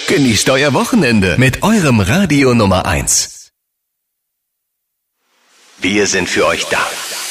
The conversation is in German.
Genießt euer Wochenende mit eurem Radio Nummer 1. Wir sind für euch da.